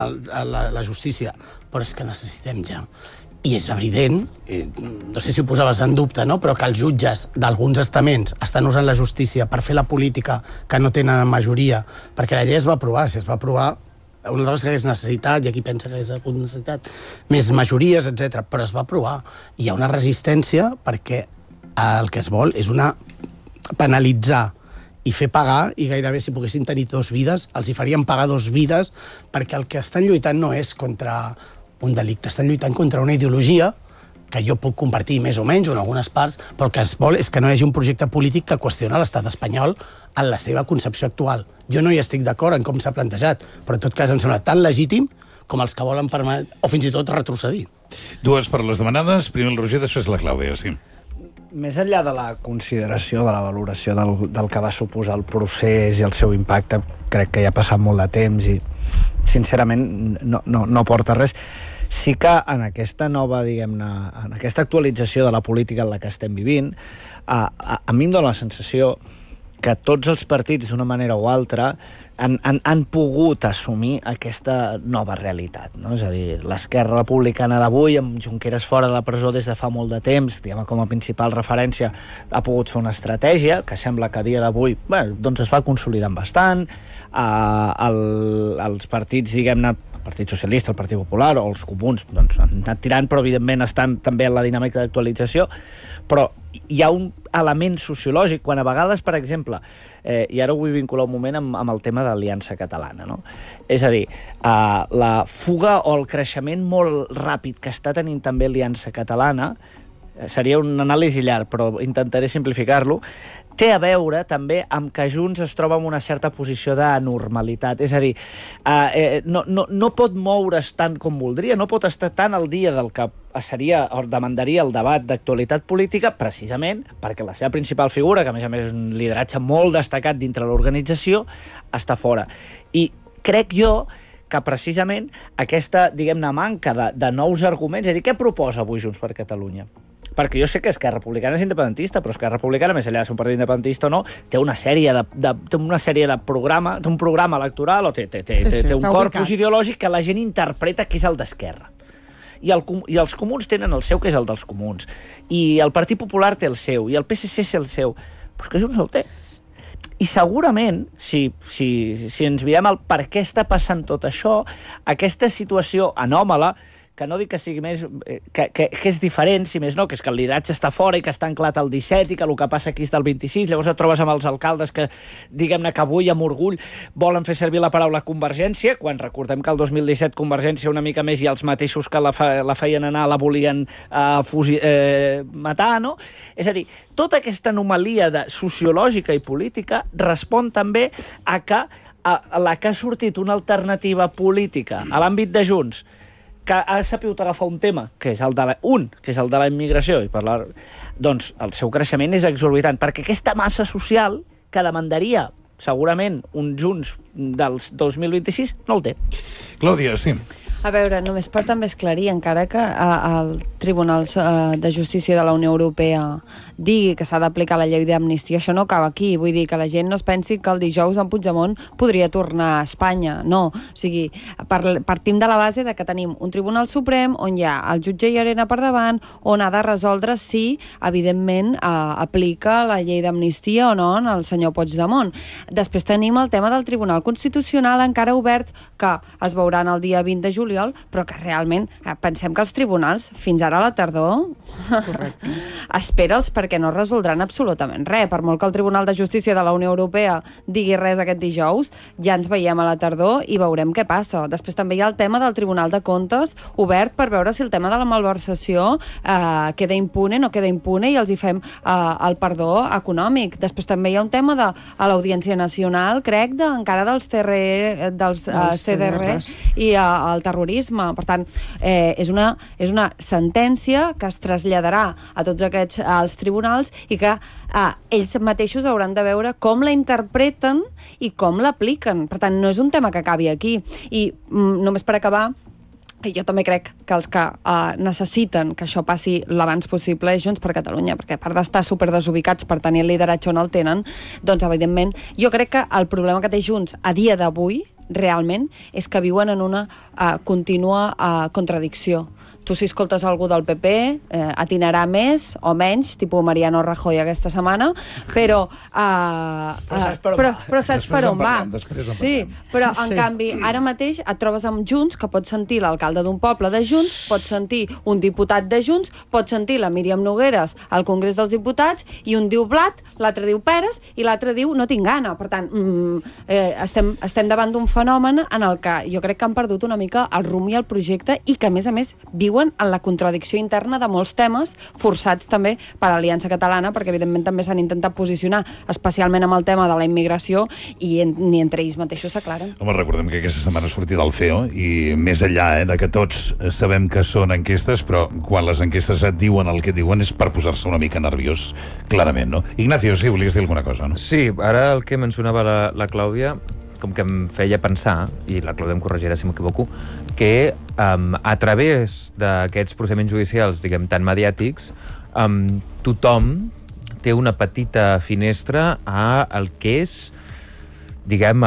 la justícia, però és que necessitem ja. I és evident, no sé si ho posaves en dubte, no? Però que els jutges d'alguns estaments estan usant la justícia per fer la política que no tenen majoria, perquè la llei es va aprovar, si es va aprovar, una altra cosa que hagués necessitat, i aquí pensa que hagués necessitat més majories, etc. Però es va aprovar. Hi ha una resistència perquè el que es vol és penalitzar i fer pagar, i gairebé si poguessin tenir 2 vides, els hi farien pagar 2 vides, perquè el que estan lluitant no és contra un delicte, estan lluitant contra una ideologia que jo puc compartir més o menys, o en algunes parts, però el que es vol és que no hi hagi un projecte polític que qüestiona l'estat espanyol en la seva concepció actual. Jo no hi estic d'acord en com s'ha plantejat, però en tot cas em sembla tan legítim com els que volen permetre, o fins i tot retrocedir. 2 per les demanades, primer el Roger, després la Clàudia, sí. Més enllà de la consideració, de la valoració del que va suposar el procés i el seu impacte, crec que ja ha passat molt de temps i, sincerament, no porta res. Sí que en aquesta nova, diguem-ne, en aquesta actualització de la política en la que estem vivint, a mi em dóna la sensació que tots els partits, d'una manera o altra, han pogut assumir aquesta nova realitat, no? És a dir, l'esquerra republicana d'avui, amb Junqueras fora de la presó des de fa molt de temps, diguem, com a principal referència, ha pogut fer una estratègia que sembla que a dia d'avui doncs es va consolidant bastant. Els partits, diguem-ne, el Partit Socialista, el Partit Popular o els Comuns, doncs han anat tirant, però evidentment estan també en la dinàmica d'actualització. Però hi ha un element sociològic, quan a vegades, per exemple, i ara ho vull vincular un moment amb el tema de l'Aliança Catalana, no? És a dir, la fuga o el creixement molt ràpid que està tenint també l'Aliança Catalana, seria un anàlisi llarg, però intentaré simplificar-lo, té a veure també amb que Junts es troba en una certa posició d'anormalitat. És a dir, no pot moure's tant com voldria, no pot estar tan al dia del que seria o demandaria el debat d'actualitat política, precisament perquè la seva principal figura, que a més és un lideratge molt destacat dintre l'organització, està fora. I crec jo que precisament aquesta, diguem-ne, manca de nous arguments, és a dir, què proposa avui Junts per Catalunya? Perquè jo sé que Esquerra Republicana és independentista, però Esquerra Republicana, més enllà de ser un partit independentista o no, té una sèrie de programa, té un programa electoral o té un corpus ideològic que la gent interpreta que és el d'Esquerra. I els comuns tenen el seu, que és el dels comuns. I el Partit Popular té el seu, i el PSC té el seu. Però és que Junts el té. I segurament, si ens veiem el per què està passant tot això, aquesta situació anòmala, que no dic que sigui més, que és diferent, si més no, que és que el lideratge està fora i que està anclat al 17 i que el que passa aquí és del 26, llavors et trobes amb els alcaldes que, diguem-ne, que avui amb orgull volen fer servir la paraula convergència, quan recordem que el 2017 Convergència una mica més i els mateixos que la feien anar la volien matar, no? És a dir, tota aquesta anomalia sociològica i política respon també a que la que ha sortit una alternativa política a l'àmbit de Junts, que ha sabut agafar un tema, que és el de la immigració, i parlar, doncs el seu creixement és exorbitant, perquè aquesta massa social que demandaria segurament un Junts dels 2026 no el té. Clàudia, sí. A veure, només per també esclarir, encara que el Tribunal de Justícia de la Unió Europea digui que s'ha d'aplicar la llei d'amnistia, això no acaba aquí. Vull dir que la gent no es pensi que el dijous en Puigdemont podria tornar a Espanya. No. O sigui, partim de la base de que tenim un Tribunal Suprem on hi ha el jutge Llarena per davant, on ha de resoldre si, evidentment, aplica la llei d'amnistia o no en el senyor Puigdemont. Després tenim el tema del Tribunal Constitucional encara obert, que es veuran el dia 20 de juliol, però que realment pensem que els tribunals, fins ara a la tardor, espera'ls perquè no resoldran absolutament res. Per molt que el Tribunal de Justícia de la Unió Europea digui res aquest dijous, ja ens veiem a la tardor i veurem què passa. Després també hi ha el tema del Tribunal de Comptes obert per veure si el tema de la malversació queda impune, no queda impune, i els hi fem el perdó econòmic. Després també hi ha un tema de l'Audiència Nacional, crec, encara dels CDR i el terrorisme. Per tant, és una sentència que es traslladarà a tots aquests als tribunals i que ells mateixos hauran de veure com la interpreten i com l'apliquen. Per tant, no és un tema que acabi aquí. I només per acabar, jo també crec que els que necessiten que això passi l'abans possible és Junts per Catalunya, perquè a part d'estar superdesubicats per tenir el lideratge on el tenen, doncs evidentment jo crec que el problema que té Junts a dia d'avui realment és que viuen en una contínua contradicció. Tu, si escoltes algú del PP, atinarà més o menys, tipus Mariano Rajoy aquesta setmana, però saps per on va. Sí, però en canvi, ara mateix et trobes amb Junts, que pots sentir l'alcalde d'un poble de Junts, pots sentir un diputat de Junts, pots sentir la Míriam Nogueres al Congrés dels Diputats, i un diu blat, l'altre diu peres, i l'altre diu no tinc gana. Per tant, estem davant d'un fenomen en el que jo crec que han perdut una mica el rumb i el projecte, i que, a més, viuen en la contradicció interna de molts temes, forçats també per l'Aliança Catalana, perquè evidentment també s'han intentat posicionar, especialment amb el tema de la immigració, i ni entre ells mateixos s'aclaren. Home, recordem que aquesta setmana ha sortit el CEO, i més enllà de que tots sabem que són enquestes, però quan les enquestes et diuen el que diuen és per posar-se una mica nerviós, clarament, no? Ignacio, sí, volies dir alguna cosa, no? Sí, ara el que mencionava la Clàudia, com que em feia pensar, i la Clàudia em corregirà si m'equivoco, que a través d'aquests procediments judicials, diguem, tan mediàtics, tothom té una petita finestra a el que és, diguem,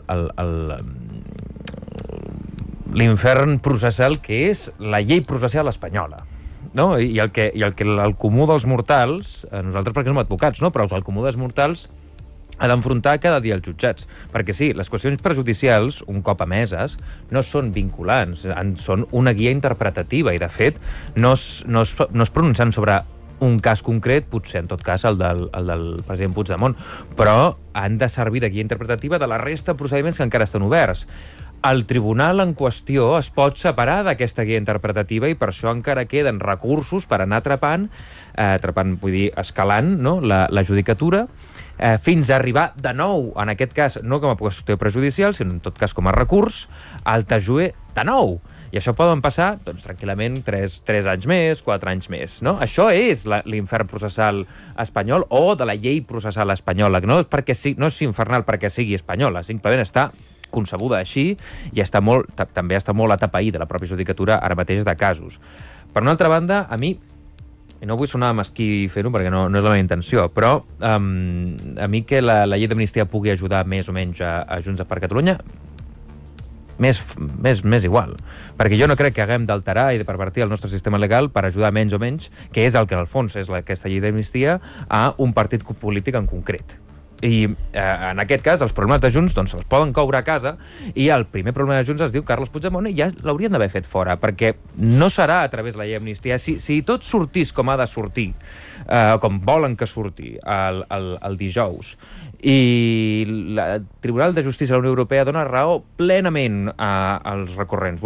l'infern processal que és la llei processal espanyola. No? I el que el comú dels mortals, nosaltres perquè som advocats, no? Però el comú dels mortals ha d'enfrontar cada dia els jutjats. Perquè sí, les qüestions prejudicials, un cop emeses, no són vinculants, són una guia interpretativa, i de fet no es pronunciant sobre un cas concret, potser en tot cas el del president Puigdemont, però han de servir de guia interpretativa de la resta de procediments que encara estan oberts. El tribunal en qüestió es pot separar d'aquesta guia interpretativa, i per això encara queden recursos per anar atrapant, vull dir, escalant, no?, la judicatura, fins a arribar de nou, en aquest cas, no com a qüestió prejudicial, sinó en tot cas com a recurs, al TJUE de nou. I això poden passar, doncs, tranquil·lament, 3 anys més, 4 anys més, no? Això és l'infern processal espanyol, o de la llei processal espanyola, no és infernal perquè sigui espanyola, simplement està concebuda així, i també està molt atapeïda la pròpia judicatura ara mateix de casos. Per una altra banda, a mi, i no vull sonar mesquí fer-ho perquè no és la meva intenció, però a mi que la llei d'amnistia pugui ajudar més o menys a Junts per Catalunya, més igual. Perquè jo no crec que haguem d'alterar i de pervertir el nostre sistema legal per ajudar menys o menys, que és el que en el fons és aquesta llei d'amnistia, a un partit polític en concret. I en aquest cas els problemes de Junts doncs, els poden coure a casa, i el primer problema de Junts es diu Carles Puigdemont, i ja l'haurien d'haver fet fora, perquè no serà a través de la llei d'amnistia. Si tot sortís com ha de sortir, com volen que surti el dijous, i el Tribunal de Justícia de la Unió Europea dona raó plenament als recurrents,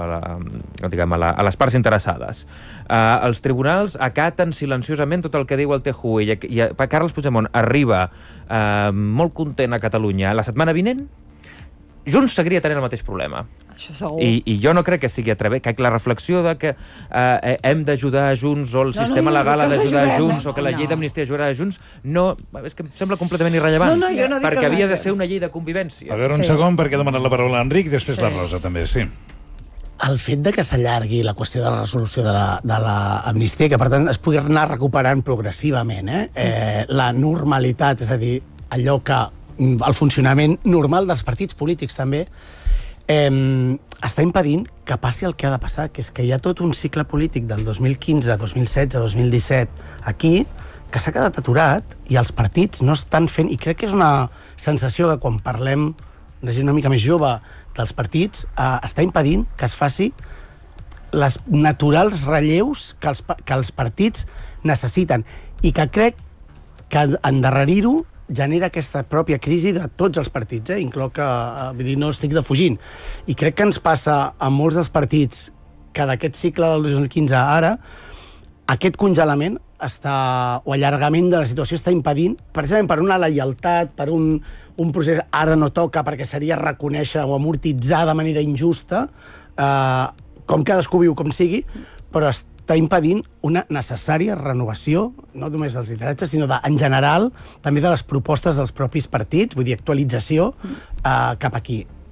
a les parts interessades. Els tribunals acaten silenciosament tot el que diu el TJUE, i Carles Puigdemont arriba molt content a Catalunya la setmana vinent, Junts seguiria tenint el mateix problema. Això segur. I jo no crec que sigui a través... Que la reflexió de que hem d'ajudar a Junts, o el sistema legal ha d'ajudar a Junts, o que la llei d'amnistia ajudarà a Junts, no, és que em sembla completament irrellevant. Perquè havia de ser una llei de convivència. A veure, un segon, perquè ha demanat la paraula l'Enric, i després la Rosa, també, sí. El fet de que s'allargui la qüestió de la resolució de l'amnistia, que per tant es pugui anar recuperant progressivament, la normalitat, és a dir, allò que el funcionament normal dels partits polítics també, està impedint que passi el que ha de passar, que és que hi ha tot un cicle polític del 2015, 2016, 2017 aquí, que s'ha quedat aturat, i els partits no estan fent, i crec que és una sensació que quan parlem de gent una mica més jove dels partits, està impedint que es faci les naturals relleus que els partits necessiten, i que crec que endarrerir-ho genera aquesta pròpia crisi de tots els partits, incloc que, vull dir, no estic defugint. I crec que ens passa a molts dels partits que d'aquest cicle del 2015 a ara, aquest congelament o allargament de la situació està impedint, precisament per una lleialtat, per un procés ara no toca perquè seria reconèixer o amortitzar de manera injusta, com cadascú viu com sigui, però està impedint una necessària renovació, no només dels lideratges, sinó en general també de les propostes dels propis partits, vull dir, actualització cap aquí.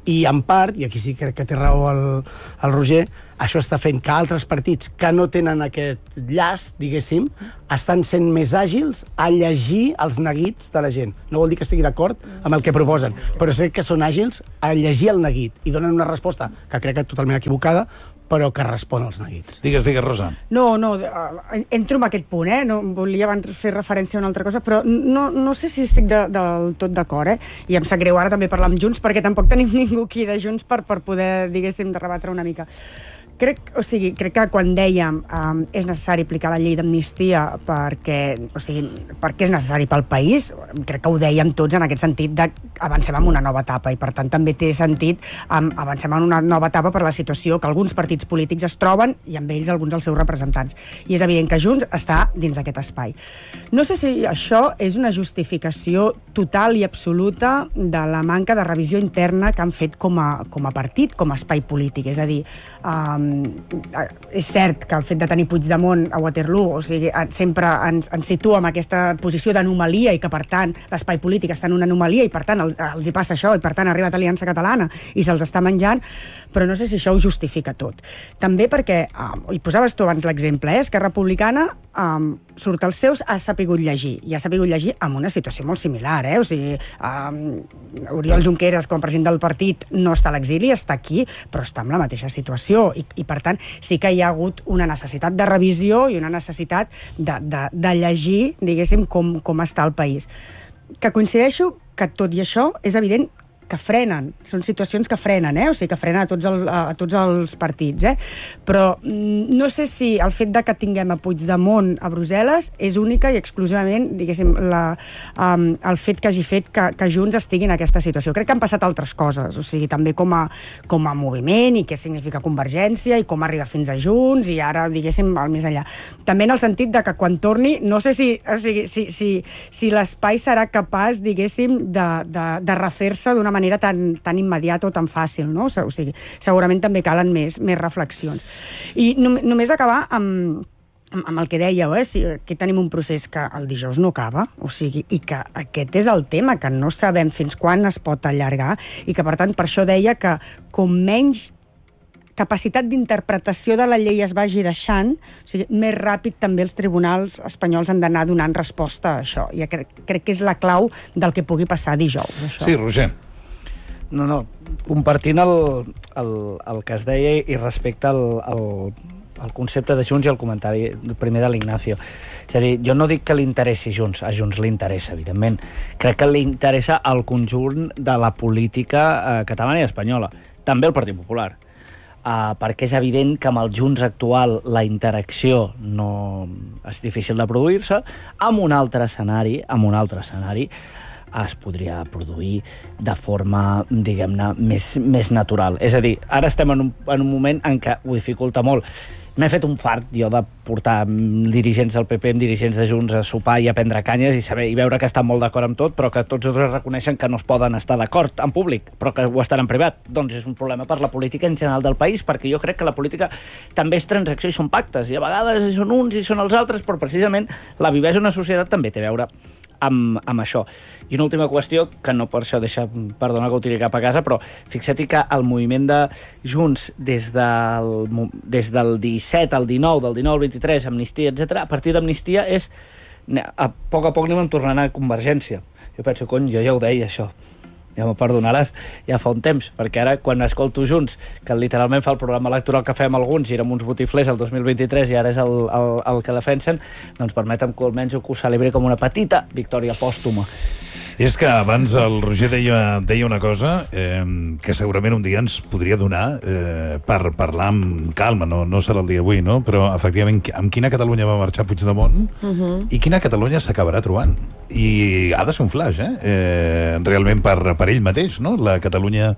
I en part, i aquí sí crec que té raó el Roger, això està fent que altres partits que no tenen aquest llast, diguéssim, estan sent més àgils a llegir els neguits de la gent. No vol dir que estigui d'acord amb el que proposen, però sé que són àgils a llegir el neguit i donen una resposta que crec que és totalment equivocada, però que respon als neguits. Digues, Rosa. No, entro en aquest punt, no volia abans fer referència a una altra cosa, però no sé si estic del tot d'acord, i em sap greu ara també parlar amb Junts, perquè tampoc tenim ningú aquí de Junts per poder, diguéssim, rebatre una mica. Crec que quan dèiem és necessari aplicar la llei d'amnistia perquè és necessari pel país, crec que ho dèiem tots en aquest sentit de avancem en una nova etapa, i per tant també té sentit avancem en una nova etapa per la situació que alguns partits polítics es troben i amb ells alguns dels seus representants. I és evident que Junts està dins d'aquest espai. No sé si això és una justificació total i absoluta de la manca de revisió interna que han fet com a partit, com a espai polític. És a dir, és cert que el fet de tenir Puigdemont a Waterloo, sempre ens situa en aquesta posició d'anomalia i que, per tant, l'espai polític està en una anomalia i, per tant, els hi passa això i, per tant, ha arribat Aliança Catalana i se'ls està menjant, però no sé si això ho justifica tot. També perquè, i posaves tu abans l'exemple, Esquerra Republicana surt als seus, ha sapigut llegir, i ha sapigut llegir en una situació molt similar, o sigui, Oriol Junqueras, com a president del partit, no està a l'exili, està aquí, però està en la mateixa situació, i per tant, sí que hi ha hagut una necessitat de revisió i una necessitat de llegir, diguéssim, com està el país. Que coincideixo que tot i això és evident que frenen, són situacions que frenen, o sigui, que frenen a tots els partits, però no sé si el fet de que tinguem a Puigdemont a Brussel·les és única i exclusivament, diguéssim, el fet que hagi fet que Junts estigui en aquesta situació. Crec que han passat altres coses, o sigui, també com a moviment i què significa Convergència i com arriba fins a Junts i ara, diguéssim, al més enllà. També en el sentit de que quan torni, no sé si l'espai serà capaç, diguéssim, de refer-se d'una manera tan immediata o tan fàcil, no? O sigui, segurament també calen més reflexions. I només acabar amb el que dèieu, si aquí tenim un procés que el dijous no acaba, o sigui, i que aquest és el tema, que no sabem fins quan es pot allargar, i que, per tant, per això deia que com menys capacitat d'interpretació de la llei es vagi deixant, o sigui, més ràpid també els tribunals espanyols han d'anar donant resposta a això. I crec que és la clau del que pugui passar dijous. Això. Sí, Roger. No, compartint el que es deia i respecte al concepte de Junts i el comentari primer de l'Ignacio. És a dir, jo no dic que li interessi Junts, a Junts li interessa, evidentment. Crec que li interessa el conjunt de la política catalana i espanyola. També el Partit Popular. Perquè és evident que amb el Junts actual la interacció no és difícil de produir-se. Amb un altre escenari es podria produir de forma, diguem-ne, més natural. És a dir, ara estem en un moment en què ho dificulta molt. M'he fet un fart, jo, de portar dirigents del PP amb dirigents de Junts a sopar i a prendre canyes i veure que estan molt d'acord amb tot, però que tots dos reconeixen que no es poden estar d'acord en públic, però que ho estan en privat. Doncs és un problema per la política en general del país, perquè jo crec que la política també és transacció i són pactes, i a vegades són uns i són els altres, però precisament la vivesa d'una societat també té a veure amb això. I una última qüestió, que no per això perdona que ho tiri cap a casa, però fixa't que el moviment de Junts des del 17 al 19, del 19 al 23, amnistia, etc. A partir d'amnistia és a poc anem tornant a Convergència. Jo penso, jo ja ho deia, això. Ja m'ho perdonaràs, ja fa un temps, perquè ara, quan escolto Junts, que literalment fa el programa electoral que fem alguns, i érem uns botiflers el 2023, i ara és el que defensen, doncs permetem que almenys ho celebri com una petita victòria pòstuma. És que abans el Roger deia una cosa que segurament un dia ens podria donar per parlar amb calma, no serà el dia avui, no? Però efectivament, amb quina Catalunya va marxar Puigdemont i quina Catalunya s'acabarà trobant. I ha de ser un flash, realment per ell mateix, no? La Catalunya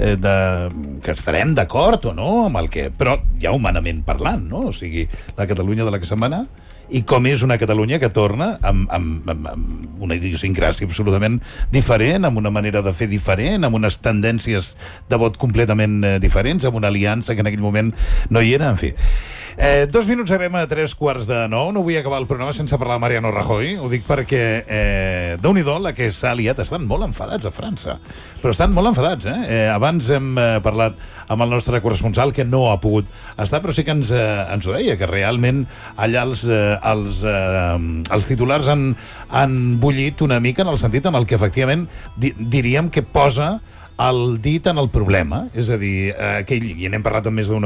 que estarem d'acord o no amb el que... Però ja humanament parlant, no? O sigui, la Catalunya de la que se'n va anar, i com és una Catalunya que torna amb una idiosincràsia absolutament diferent, amb una manera de fer diferent, amb unes tendències de vot completament diferents, amb una aliança que en aquell moment no hi era, en fi. 2 minuts arribem a 3:45. No vull acabar el programa sense parlar de Mariano Rajoy. Ho dic perquè, déu-n'hi-do, la que s'ha liat. Estan molt enfadats a França. Però estan molt enfadats, Abans hem parlat amb el nostre corresponsal, que no ha pogut estar, però sí que ens ho deia, que realment allà els titulars han bullit una mica, en el sentit en el que efectivament diríem que posa el dit en el problema. És a dir, i n'hem parlat amb més d'una